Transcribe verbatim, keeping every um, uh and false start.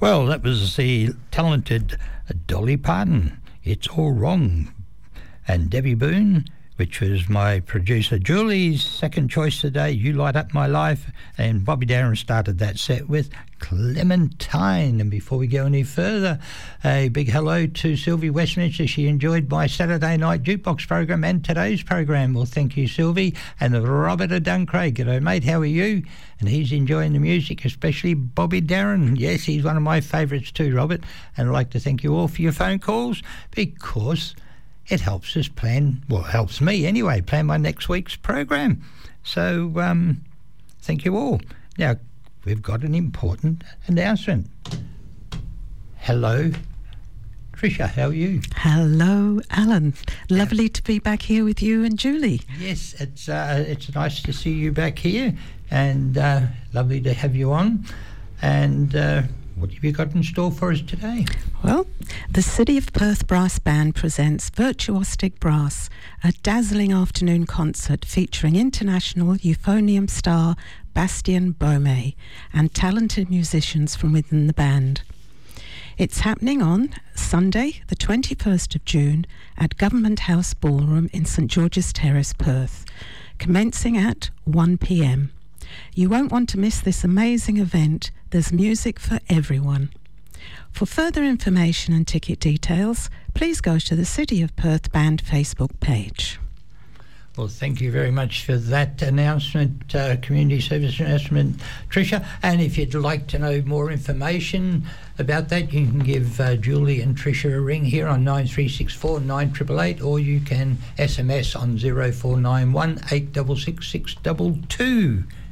Well, that was the talented Dolly Parton, It's All Wrong, and Debbie Boone, which was my producer Julie's second choice today, You Light Up My Life, and Bobby Darin started that set with Clementine. And before we go any further, a big hello to Sylvie Westminster. She enjoyed my Saturday night jukebox program and today's program. Well, thank you, Sylvie. And Robert at Duncraig. G'day, mate, how are you? And he's enjoying the music, especially Bobby Darin. Yes, he's one of my favourites too, Robert. And I'd like to thank you all for your phone calls, because it helps us plan, well, it helps me anyway, plan my next week's program. So, um, thank you all. Now, we've got an important announcement. Hello, Tricia, how are you? Hello, Alan. Lovely to be back here with you and Julie. Yes, it's uh, it's nice to see you back here, and uh, lovely to have you on. And uh, what have you got in store for us today? Well, the City of Perth Brass Band presents Virtuostic Brass, a dazzling afternoon concert featuring international euphonium star Bastien Baume and talented musicians from within the band. It's happening on Sunday, the twenty-first of June, at Government House Ballroom in St George's Terrace, Perth, commencing at one p m. You won't want to miss this amazing event. There's music for everyone. For further information and ticket details, please go to the City of Perth Band Facebook page. Well, thank you very much for that announcement, uh, community service announcement, Tricia. And if you'd like to know more information about that, you can give uh, Julie and Tricia a ring here on nine three six four nine eight eight eight, or you can S M S on zero four nine one eight six six six two two.